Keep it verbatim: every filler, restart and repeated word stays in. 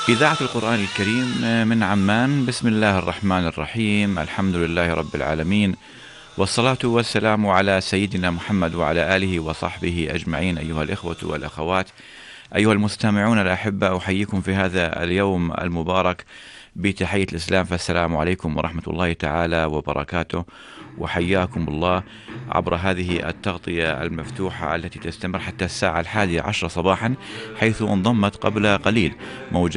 إذاعة القرآن الكريم من عمان. بسم الله الرحمن الرحيم. الحمد لله رب العالمين، والصلاة والسلام على سيدنا محمد وعلى آله وصحبه أجمعين. أيها الإخوة والأخوات، أيها المستمعون الأحبة، أحييكم في هذا اليوم المبارك بتحية الإسلام، فالسلام عليكم ورحمة الله تعالى وبركاته. وحياكم الله عبر هذه التغطية المفتوحة التي تستمر حتى الساعة الحادية عشر صباحا، حيث انضمت قبل قليل موجات